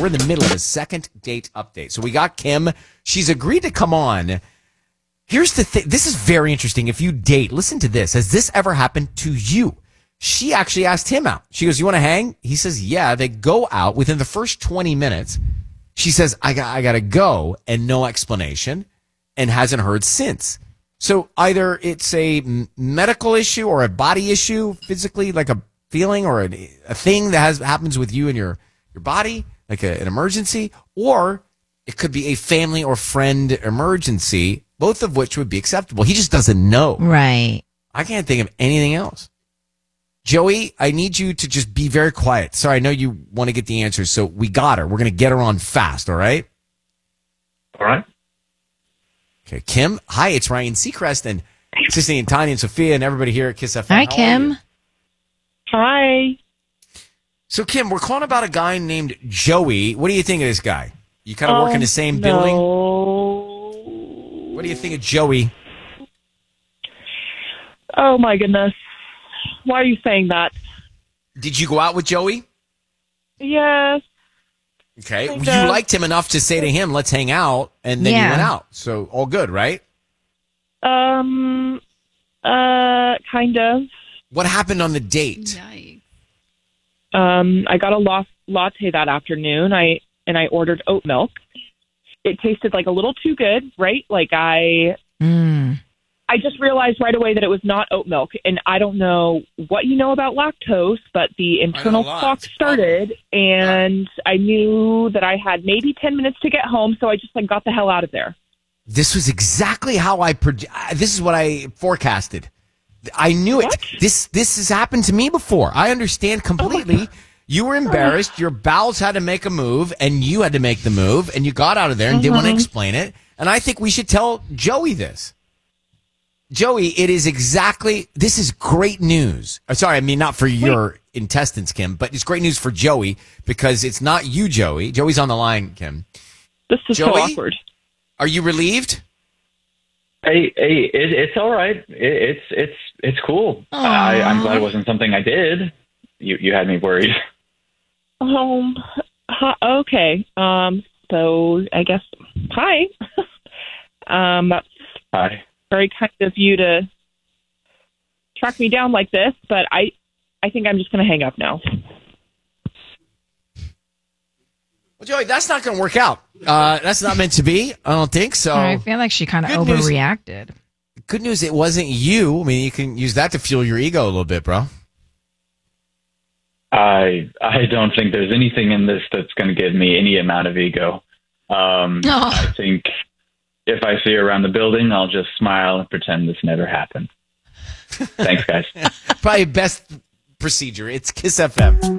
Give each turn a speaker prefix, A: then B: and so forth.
A: We're in the middle of a second date update. So we got Kim. She's agreed to come on. Here's the thing. This is very interesting. If you date, listen to this. Has this ever happened to you? She actually asked him out. She goes, you want to hang? He says, yeah. They go out within the first 20 minutes. She says, I got to go, and no explanation, and hasn't heard since. So either it's a medical issue or a body issue, physically, like a feeling or a thing that happens with you and your body, like an emergency, or it could be a family or friend emergency, both of which would be acceptable. He just doesn't know.
B: Right.
A: I can't think of anything else. Joey, I need you to just be very quiet. Sorry, I know you want to get the answers, so we got her. We're going to get her on fast, all right?
C: All right.
A: Okay, Kim. Hi, it's Ryan Seacrest and Sissy and Tanya and Sophia and everybody here at Kiss FM.
B: Hi,
A: How are
B: Kim.
A: you?
D: Hi.
A: So, Kim, we're calling about a guy named Joey. What do you think of this guy? You kind of work in the same building? What do you think of Joey?
D: Oh, my goodness. Why are you saying that?
A: Did you go out with Joey?
D: Yes.
A: Okay.
D: Kind
A: You
D: of.
A: liked him enough to say to him, let's hang out, and then you
B: Yeah.
A: went out. So, all good, right?
D: Kind of.
A: What happened on the date?
D: I got a latte that afternoon. I ordered oat milk. It tasted like a little too good, right? Like I just realized right away that it was not oat milk, and I don't know what you know about lactose, but the internal clock started, and I knew that I had maybe 10 minutes to get home, so I just got the hell out of there.
A: This was exactly how this is what I forecasted. I knew it.
D: What?
A: This has happened to me before. I understand completely. You were embarrassed. Your bowels had to make a move, and you had to make the move, and you got out of there and didn't want to explain it. And I think we should tell Joey this. Joey, this is great news. Sorry, I mean, not for your intestines, Kim, but it's great news for Joey because it's not you, Joey. Joey's on the line, Kim.
D: This is
A: Joey?
D: so awkward.
A: Are you relieved?
C: Hey, it's all right. It's cool. I'm glad it wasn't something I did. You had me worried.
D: Okay. So I guess, hi. That's
C: Hi.
D: very kind of you to track me down like this, but I think I'm just going to hang up now.
A: Well, Joey, that's not going to work out. That's not meant to be. I don't think so.
B: I feel like she kind of
A: Good news.
B: overreacted.
A: Good news, it wasn't you. I mean, you can use that to fuel your ego a little bit, bro.
C: I don't think there's anything in this that's going to give me any amount of ego. I think if I see her around the building, I'll just smile and pretend this never happened. Thanks, guys.
A: Probably best procedure. It's Kiss FM.